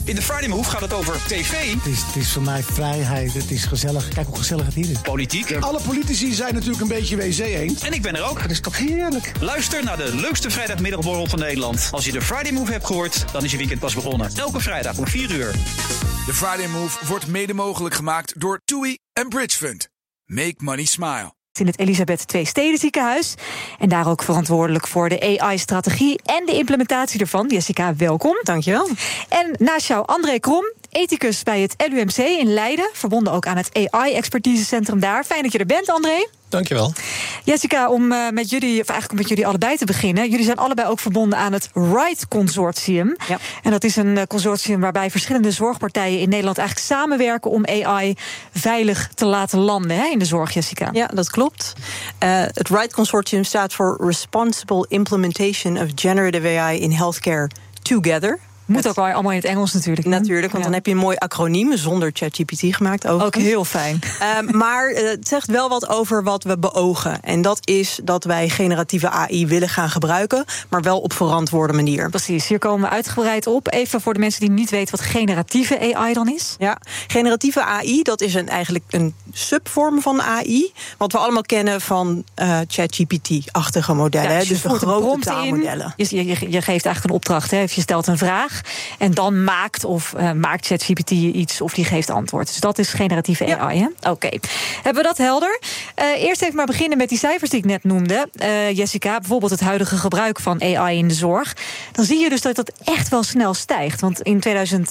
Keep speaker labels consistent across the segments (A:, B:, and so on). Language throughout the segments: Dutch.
A: In de Friday Move gaat het over tv.
B: Het is voor mij vrijheid, het is gezellig. Kijk hoe gezellig het hier is.
A: Politiek.
C: Alle politici zijn natuurlijk een beetje wc-eend.
A: En ik ben er ook.
B: Dat is toch heerlijk.
A: Luister naar de leukste vrijdagmiddagborrel van Nederland. Als je de Friday Move hebt gehoord, dan is je weekend pas begonnen. Elke vrijdag om 4 uur.
D: De Friday Move wordt mede mogelijk gemaakt door TUI en Bridge Fund. Make money smile.
E: In het Elisabeth II Stedenziekenhuis. En daar ook verantwoordelijk voor de AI-strategie en de implementatie ervan. Jessica, welkom.
F: Dankjewel.
E: En naast jou André Krom, ethicus bij het LUMC in Leiden. Verbonden ook aan het AI-expertisecentrum daar. Fijn dat je er bent, André.
G: Dankjewel.
E: Jessica, om met jullie allebei te beginnen. Jullie zijn allebei ook verbonden aan het RIGHT Consortium.
F: Ja.
E: En dat is een consortium waarbij verschillende zorgpartijen in Nederland eigenlijk samenwerken om AI veilig te laten landen in de zorg, Jessica.
F: Ja, dat klopt. Het RIGHT Consortium staat voor Responsible Implementation of Generative AI in Healthcare Together.
E: Moet ook allemaal in het Engels natuurlijk.
F: Natuurlijk, want dan heb je een mooi acroniem zonder ChatGPT gemaakt.
E: Ook heel fijn.
F: Maar het zegt wel wat over wat we beogen. En dat is dat wij generatieve AI willen gaan gebruiken, maar wel op verantwoorde manier.
E: Precies, hier komen we uitgebreid op. Even voor de mensen die niet weten wat generatieve AI dan is.
F: Ja, generatieve AI, dat is eigenlijk een subvorm van AI. Wat we allemaal kennen van ChatGPT-achtige modellen.
E: Ja,
F: dus de grote taalmodellen.
E: Je geeft eigenlijk een opdracht. Of je stelt een vraag. En dan maakt ChatGPT iets of die geeft antwoord. Dus dat is generatieve AI. Ja. Oké. Hebben we dat helder? Eerst even maar beginnen met die cijfers die ik net noemde. Jessica, bijvoorbeeld het huidige gebruik van AI in de zorg. Dan zie je dus dat dat echt wel snel stijgt. Want in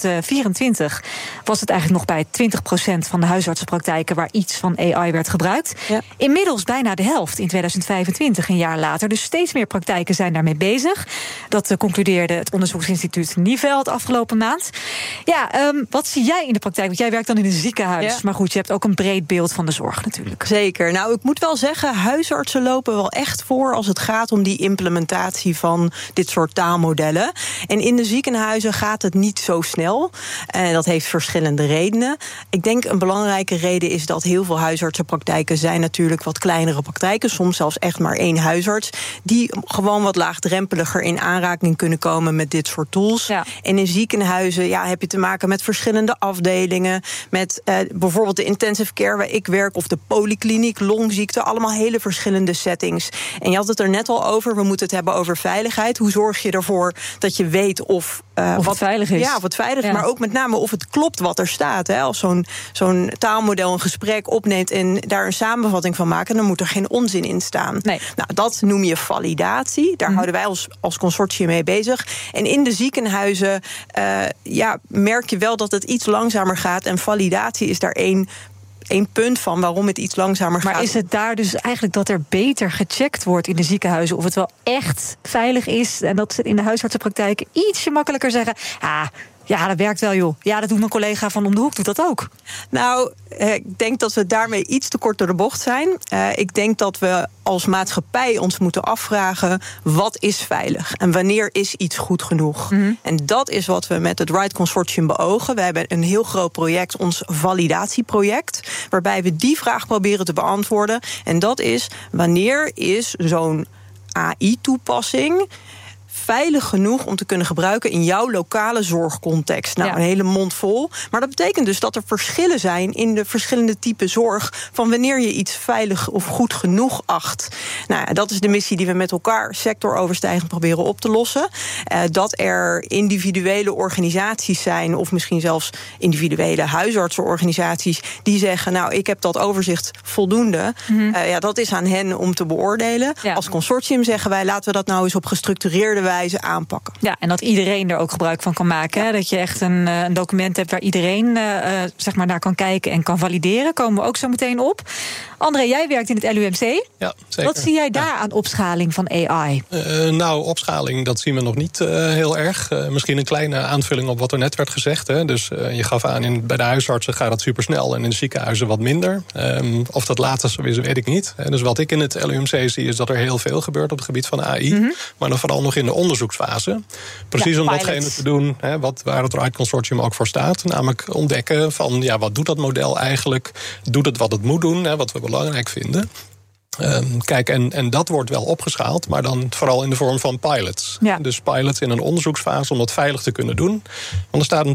E: 2024 was het eigenlijk nog bij 20% van de huisartsenpraktijken waar iets van AI werd gebruikt. Ja. Inmiddels bijna de helft in 2025, een jaar later. Dus steeds meer praktijken zijn daarmee bezig. Dat concludeerde het onderzoeksinstituut Niveld afgelopen maand. Ja, wat zie jij in de praktijk? Want jij werkt dan in een ziekenhuis. Ja. Maar goed, je hebt ook een breed beeld van de zorg natuurlijk.
F: Zeker. Nou, ik moet wel zeggen, huisartsen lopen wel echt voor als het gaat om die implementatie van dit soort taalmodellen. En in de ziekenhuizen gaat het niet zo snel. En dat heeft verschillende redenen. Ik denk een belangrijke reden is dat heel veel huisartsenpraktijken zijn natuurlijk wat kleinere praktijken. Soms zelfs echt maar 1 huisarts. Die gewoon wat laagdrempeliger in aanraking kunnen komen met dit soort tools. Ja. En in ziekenhuizen heb je te maken met verschillende afdelingen. Met bijvoorbeeld de intensive care waar ik werk, of de polykliniek, longziekte. Allemaal hele verschillende settings. En je had het er net al over, we moeten het hebben over veiligheid. Hoe zorg je ervoor dat je weet of
E: het veilig is.
F: Ja, of het veilig is, maar ook met name of het klopt wat er staat. Hè. Als zo'n taalmodel een gesprek opneemt en daar een samenvatting van maken, dan moet er geen onzin in staan. Nee. Nou, dat noem je validatie. Daar houden wij als consortium mee bezig. En in de ziekenhuizen merk je wel dat het iets langzamer gaat. En validatie is daar één punt van waarom het iets langzamer gaat.
E: Maar is het daar dus eigenlijk dat er beter gecheckt wordt in de ziekenhuizen of het wel echt veilig is en dat ze in de huisartsenpraktijk ietsje makkelijker zeggen, ja, dat werkt wel, joh. Ja, dat doet mijn collega van om de hoek, doet dat ook.
F: Nou, ik denk dat we daarmee iets te kort door de bocht zijn. Ik denk dat we als maatschappij ons moeten afvragen, wat is veilig? En wanneer is iets goed genoeg? Mm-hmm. En dat is wat we met het RIGHT Consortium beogen. We hebben een heel groot project, ons validatieproject, waarbij we die vraag proberen te beantwoorden. En dat is, wanneer is zo'n AI-toepassing veilig genoeg om te kunnen gebruiken in jouw lokale zorgcontext? Nou, een hele mond vol. Maar dat betekent dus dat er verschillen zijn in de verschillende typen zorg van wanneer je iets veilig of goed genoeg acht. Nou, dat is de missie die we met elkaar sectoroverstijgend proberen op te lossen. Dat er individuele organisaties zijn, of misschien zelfs individuele huisartsenorganisaties, die zeggen, nou, ik heb dat overzicht voldoende. Mm-hmm. Dat is aan hen om te beoordelen. Ja. Als consortium zeggen wij, laten we dat nou eens op gestructureerde wijze aanpakken.
E: Ja, en dat iedereen er ook gebruik van kan maken. Hè? Dat je echt een document hebt waar iedereen naar kan kijken en kan valideren. Komen we ook zo meteen op. André, jij werkt in het LUMC.
G: Ja, zeker.
E: Wat zie jij daar aan opschaling van AI?
G: Opschaling, dat zien we nog niet heel erg. Misschien een kleine aanvulling op wat er net werd gezegd. Hè. Dus je gaf aan, bij de huisartsen gaat het supersnel en in de ziekenhuizen wat minder. Of dat later zo is, weet ik niet. Dus wat ik in het LUMC zie, is dat er heel veel gebeurt op het gebied van AI. Mm-hmm. Maar dan vooral nog in de onderzoeksfase. Precies om datgene te doen waar het RIGHT Consortium ook voor staat. Namelijk ontdekken van, wat doet dat model eigenlijk? Doet het wat het moet doen, wat we belangrijk vinden? Kijk, en dat wordt wel opgeschaald, maar dan vooral in de vorm van pilots. Ja. Dus pilots in een onderzoeksfase om dat veilig te kunnen doen. Want er staat